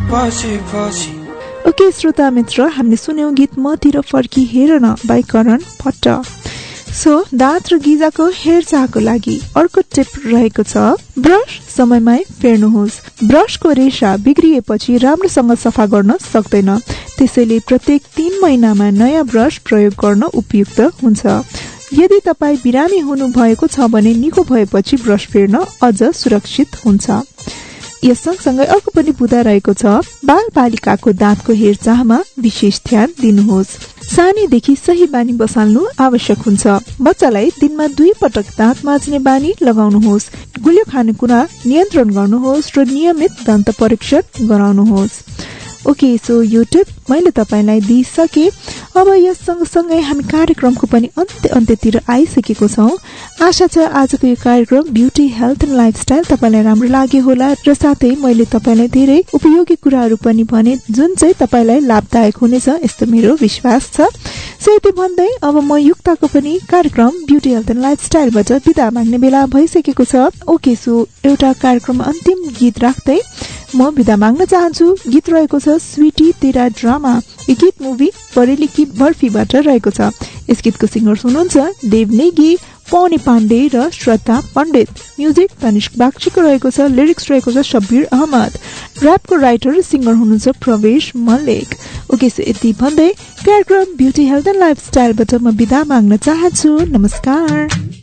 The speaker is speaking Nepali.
ओके श्रोता मित्र, हामीले सुन्यौं गीत मतिर फर्की हेर न बाइ करण भट्ट। सो दाँत र गिजाको हेरचाहको लागि अर्को टिप रहेको छ, ब्रश समयमै फेर्नुहोस्। ब्रशको रेशा बिग्रिएपछि राम्रोसँग सफा गर्न सक्दैन, त्यसैले प्रत्येक 3 महिनामा नयाँ ब्रश प्रयोग गर्न उपयुक्त हुन्छ। यदि तपाईँ बिरामी हुनु भएको छ भने निको भएपछि ब्रश फेर्न अझ सुरक्षित हुन्छ। यस सँगसँगै अर्को पनि बुदा रहेको छ, बाल बालिकाको दाँतको हेरचाहमा विशेष ध्यान दिनुहोस्। सानैदेखि सही बानी बसाल्नु आवश्यक हुन्छ। बच्चालाई दिनमा 2 पटक दाँत माझ्ने बानी लगाउनुहोस्। गुलियो खानेकुरा नियन्त्रण गर्नुहोस् र नियमित दन्त परीक्षण गराउनुहोस्। ओके, सो यो टिप मैले तपाईलाई दिइसके। अब यस सँगसँगै हामी कार्यक्रमको पनि अन्त्यतिर आइसकेको छौं। आशा छ आजको यो कार्यक्रम ब्युटी हेल्थ एन्ड लाइफस्टाइल तपाईलाई राम्रो लाग्यो होला र साथै मैले तपाईलाई धेरै उपयोगी कुराहरू पनि भने जुन चाहिँ तपाईलाई लाभदायक हुनेछ यस्तो मेरो विश्वास छ। सो यति भन्दै अब म युक्ताको पनि कार्यक्रम ब्युटी हेल्थ एन्ड लाइफस्टाइलबाट बिदा माग्ने बेला भइसकेको छ। ओके, सो एउटा कार्यक्रम अन्तिम गीत राख्दै म बिदा माग्न चाहन्छु। गीत रहेको छ स्वीटी तेरा ड्रामा। यो गीत मुभी बरेली की बर्फीबाट रहेको छ। यस गीतको सिङ्गर हुनुहुन्छ देव नेगी, पौनी पाण्डे र श्रद्धा पण्डित। म्युजिक तनिष्क बागचीको रहेको छ। लिरिक्स रहेको छ शब्बीर अहमद। र्यापको राइटर र सिङ्गर हुनुहुन्छ प्रवेश मल्लिक। ओके, सो यति भन्दै कार्यक्रम ब्युटी हेल्थ एन्ड लाइफस्टाइलबाट म बिदा माग्न चाहन्छु। नमस्कार।